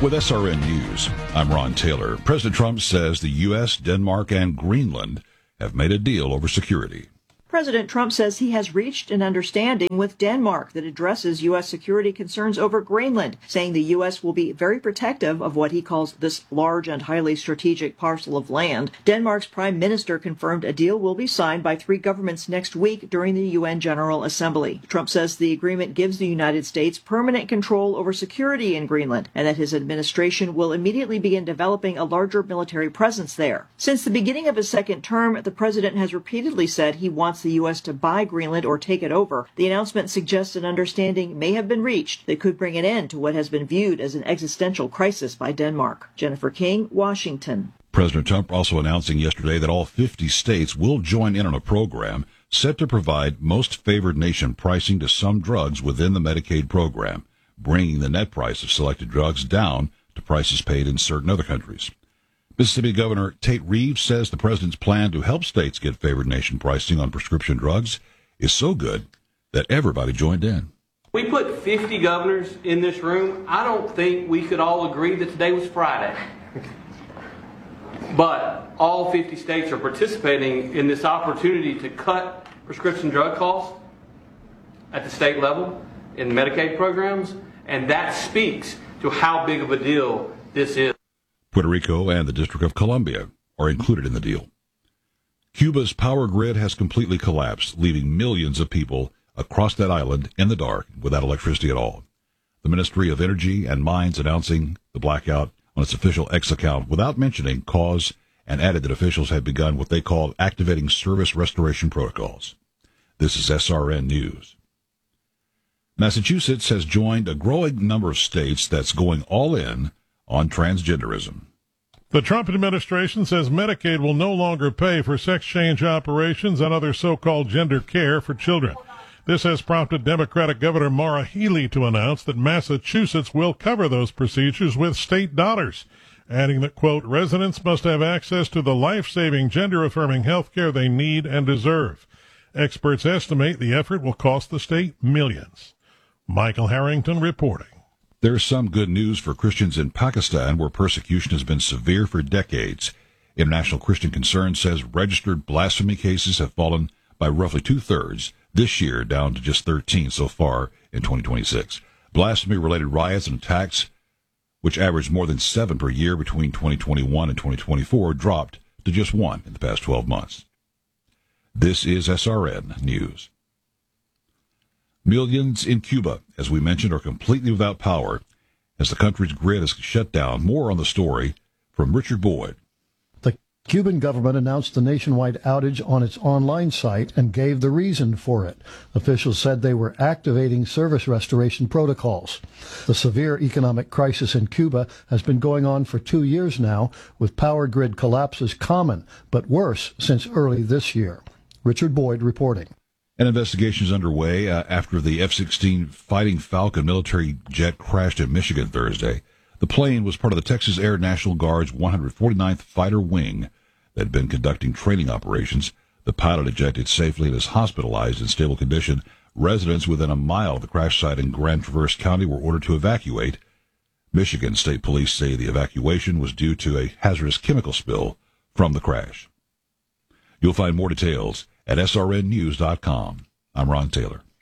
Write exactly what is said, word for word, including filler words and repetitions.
With S R N News, I'm Ron Taylor. President Trump says the U S, Denmark, and Greenland have made a deal over security. President Trump says he has reached an understanding with Denmark that addresses U S security concerns over Greenland, saying the U S will be very protective of what he calls this large and highly strategic parcel of land. Denmark's prime minister confirmed a deal will be signed by three governments next week during the U N General Assembly. Trump says the agreement gives the United States permanent control over security in Greenland and that his administration will immediately begin developing a larger military presence there. Since the beginning of his second term, the president has repeatedly said he wants the U S to buy Greenland or take it over. The announcement suggests an understanding may have been reached that could bring an end to what has been viewed as an existential crisis by Denmark. Jennifer King, Washington. President Trump also announcing yesterday that all fifty states will join in on a program set to provide most favored nation pricing to some drugs within the Medicaid program, bringing the net price of selected drugs down to prices paid in certain other countries. Mississippi Governor Tate Reeves says the president's plan to help states get favored nation pricing on prescription drugs is so good that everybody joined in. We put fifty governors in this room. I don't think we could all agree that today was Friday. But all fifty states are participating in this opportunity to cut prescription drug costs at the state level in Medicaid programs, and that speaks to how big of a deal this is. Puerto Rico and the District of Columbia are included in the deal. Cuba's power grid has completely collapsed, leaving millions of people across that island in the dark without electricity at all. The Ministry of Energy and Mines announcing the blackout on its official X account without mentioning cause, and added that officials had begun what they called activating service restoration protocols. This is S R N News. Massachusetts has joined a growing number of states that's going all in on transgenderism. The Trump administration says Medicaid will no longer pay for sex change operations and other so-called gender care for children. This has prompted Democratic Governor Maura Healey to announce that Massachusetts will cover those procedures with state dollars, adding that, quote, residents must have access to the life-saving, gender-affirming health care they need and deserve. Experts estimate the effort will cost the state millions. Michael Harrington reporting. There's some good news for Christians in Pakistan, where persecution has been severe for decades. International Christian Concern says registered blasphemy cases have fallen by roughly two-thirds this year, down to just thirteen so far in twenty twenty-six. Blasphemy-related riots and attacks, which averaged more than seven per year between twenty twenty-one and twenty twenty-four, dropped to just one in the past twelve months. This is S R N News. Millions in Cuba, as we mentioned, are completely without power as the country's grid is shut down. More on the story from Richard Boyd. The Cuban government announced the nationwide outage on its online site and gave the reason for it. Officials said they were activating service restoration protocols. The severe economic crisis in Cuba has been going on for two years now, with power grid collapses common, but worse since early this year. Richard Boyd reporting. An investigation is underway uh, after the F sixteen Fighting Falcon military jet crashed in Michigan Thursday. The plane was part of the Texas Air National Guard's one hundred forty-ninth Fighter Wing that had been conducting training operations. The pilot ejected safely and is hospitalized in stable condition. Residents within a mile of the crash site in Grand Traverse County were ordered to evacuate. Michigan State Police say the evacuation was due to a hazardous chemical spill from the crash. You'll find more details at S R N news dot com. I'm Ron Taylor.